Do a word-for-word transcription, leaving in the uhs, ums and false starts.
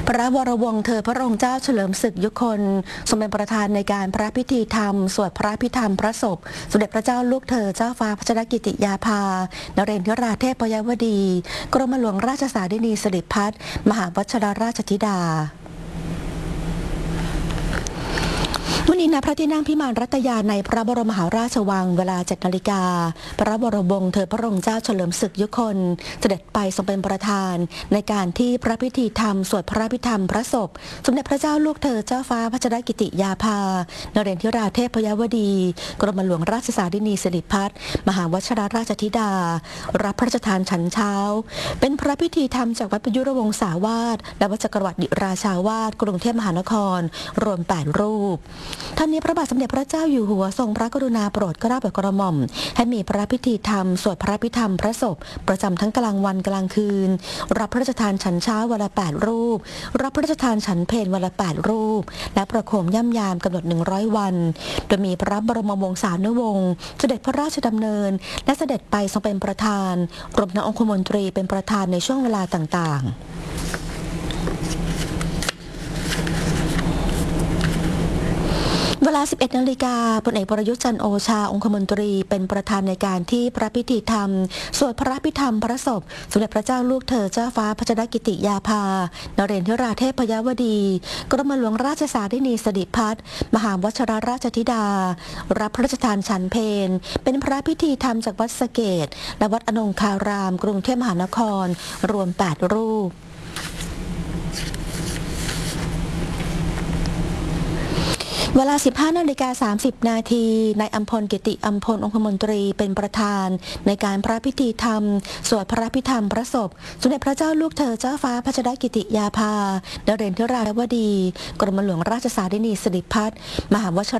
พระวรวงศ์เธอพระองค์เจ้าเฉลิมศึกยุคนทรงเป็นประธานในการพระพิธีธรรมสวดพระพิธรรมพระศพสมเด็จพระเจ้าลูกเธอเจ้าฟ้าพัชรกิติยาภานเรนทราเทพยวดี กรมหลวงราชสารินีสิริพัฒน์มหาวัชรราชธิดาวันนี้ณพระที่นั่งพิมานรัตยาในพระบรมมหาราชวังเวลาเจ็ดนาฬิกาพระวรวงศ์เธอพระองค์เจ้าเฉลิมศึกยุคนเสด็จไปทรงเป็นประธานในการที่พระพิธีธรรมสวดพระพิธรรมพระศพสมเด็จพระเจ้าลูกเธอเจ้าฟ้าพัชรกิติยาภานเรนทิราเทพยวดี กรมหลวงราชสารินีสิริพัฒน์มหาวัชรราชธิดารับพระราชทานฉันเช้าเป็นพระพิธีธรรมจากวัดประยุรวงศาวาสและวัดจักรวรรดิราชาวาสกรุงเทพมหานครรวมแปดรูปท่านนี้พระบาทสมเด็จพระเจ้าอยู่หัวทรงพระกรุณาโปรดเกล้าโปรดกระหม่อมให้มีพระพิธีธรรมสวดพระพิธรรมพระศพประจำทั้งกลางวันกลางคืนรับพระราชทานฉันเช้าวันละแปดรูปรับพระราชทานฉันเพลวันละแปดรูปและประโคมย่ำยามกำหนดหนึ่งร้อยวันโดยมีพระบรมวงศานุวงศ์เสด็จพระราชดำเนินและเสด็จไปทรงเป็นประธานรวมทั้งองคมนตรีเป็นประธานในช่วงเวลาต่างๆเวลา สิบเอ็ดนาฬิกาพลเอกประยุทธ์จันทร์โอชาองคมนตรีเป็นประธานในการที่พระพิธีธรรมสวดพระพิธรรมพระศพสมเด็จพระเจ้าลูกเธอเจ้าฟ้าพัชรกิติยาภานเรนทราเทพยวดี กรมหลวงราชสารินีสิริพัฒน์มหาวัชรราชธิดารับพระราชทานฉันเพลเป็นพระพิธีธรรมจากวัดสะเกษและวัดอนงคารามกรุงเทพมหานครรวมแปดรูปเวลา สิบห้านาฬิกาสามสิบนาทีนายอัมพลกิติอัมพลองคมนตรีเป็นประธานในการพระพิธีธรรมสวดพระพิธรรมพระศพสมเด็จพระเจ้าลูกเธอเจ้าฟ้าพัชรกิติยาภานเรนทราเทพยวดี กรมหลวงราชสารินีสิริพัฒน์มหาวัช